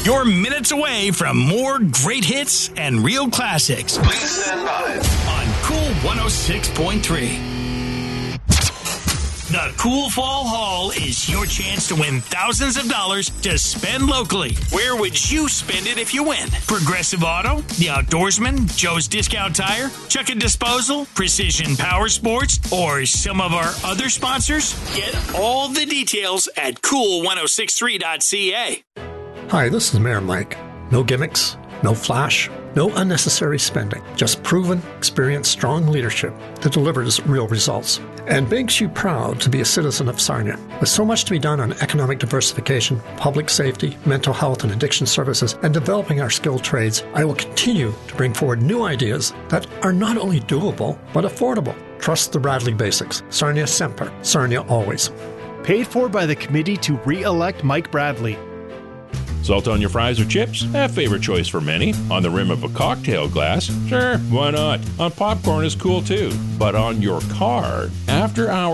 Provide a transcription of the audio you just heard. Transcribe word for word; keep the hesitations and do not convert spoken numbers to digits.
You're minutes away from more great hits and real classics. Please stand by. On Cool one oh six point three. The Cool Fall Haul is your chance to win thousands of dollars to spend locally. Where would you spend it if you win? Progressive Auto, The Outdoorsman, Joe's Discount Tire, Chuck and Disposal, Precision Power Sports, or some of our other sponsors? Get all the details at cool ten sixty-three dot c a. Hi, this is Mayor Mike. No gimmicks, no flash, no unnecessary spending. Just proven, experienced, strong leadership that delivers real results and makes you proud to be a citizen of Sarnia. With so much to be done on economic diversification, public safety, mental health and addiction services, and developing our skilled trades, I will continue to bring forward new ideas that are not only doable, but affordable. Trust the Bradley basics. Sarnia Semper. Sarnia always. Paid for by the committee to re-elect Mike Bradley. Salt on your fries or chips? A favorite choice for many. On the rim of a cocktail glass? Sure, why not? On popcorn is cool too. But on your car, after hours